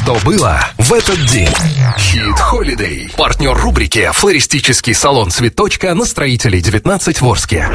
что было в этот день. Хит Холидей. Партнер рубрики «Флористический салон «Цветочка» на Строителей 19 в Орске.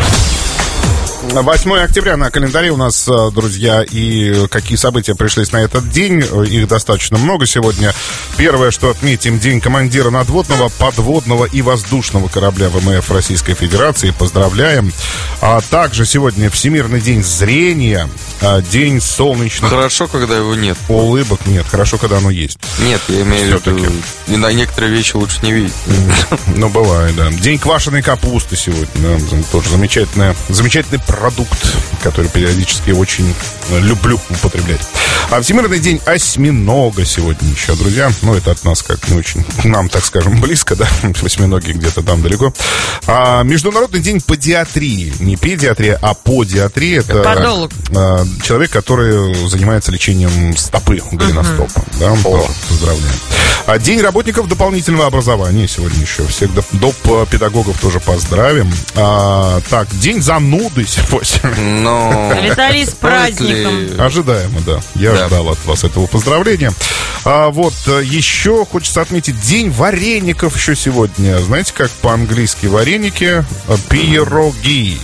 8 октября на календаре у нас, друзья, и какие события пришлись на этот день. Их достаточно много сегодня. Первое, что отметим, день командира надводного, подводного и воздушного корабля ВМФ Российской Федерации. Поздравляем. А также сегодня Всемирный день зрения, день солнечных... Хорошо, когда его нет. Улыбок нет. Хорошо, когда оно есть. Нет, я имею в виду, и на некоторые вещи лучше не видеть. Ну, бывает, да. День квашеной капусты сегодня. Да, тоже замечательный продукт, который периодически очень люблю употреблять. А Всемирный день осьминога сегодня еще, друзья. Ну, это от нас как не очень, нам, так скажем, близко, да. Осьминоги где-то там далеко. Международный день подиатрии. Не педиатрия, а подиатрия. Это подолог. Человек, который занимается лечением стопы, голеностопа. Да, тоже поздравляем. День работников дополнительного образования сегодня еще. Всех доп-педагогов тоже поздравим. Так, день зануды сегодня. Виталий, с праздником. Ожидаемо, да. Я ждал от вас этого поздравления. Вот, еще хочется отметить день вареников еще сегодня. Знаете, как по-английски вареники? Пироги.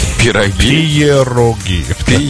Пироги.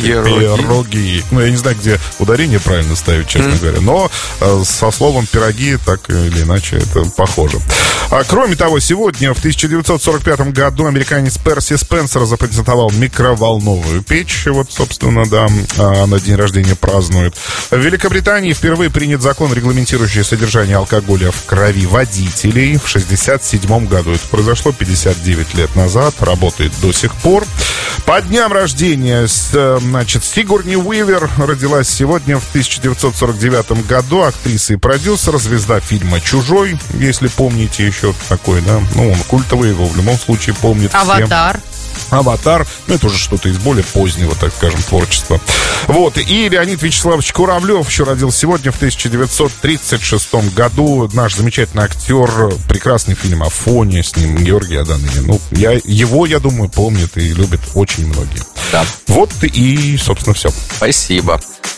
Ну, я не знаю, где ударение правильно ставить, честно говоря. Но со словом пироги так или иначе это похоже. Кроме того, сегодня в 1945 году американец Перси Спенсер запатентовал микроволновую печь. Вот, собственно, да, на день рождения празднует. В Великобритании впервые принят закон, регламентирующий содержание алкоголя в крови водителей. В 1967 году это произошло, 59 лет назад. Работает до сих пор. По дням рождения, значит, Сигурни Уивер родилась сегодня в 1949 году. Актриса и продюсер, звезда фильма «Чужой», если помните, еще такой, да. Ну, он культовый, его в любом случае помнит. «Аватар», ну, это уже что-то из более позднего, так скажем, творчества. Вот, и Леонид Вячеславович Куравлев еще родился сегодня в 1936 году. Наш замечательный актер, прекрасный фильм «Афоня», с ним Георгий Аданынин. Ну, я думаю, помнят и любят очень многие. Да. Вот и, собственно, все. Спасибо.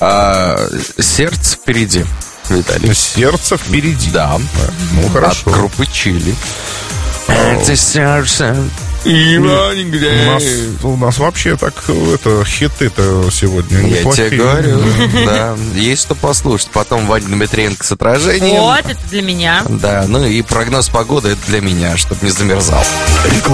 Сердце впереди, Виталий. Сердце впереди. Да. Ну, хорошо. От группы «Чили». Это сердце. У нас вообще так хиты-то сегодня неплохие. Я тебе говорю, да. Есть что послушать. Потом Вадим Дмитриенко с отражением. Вот, это для меня. Да, ну и прогноз погоды это для меня, чтобы не замерзал. Реклама.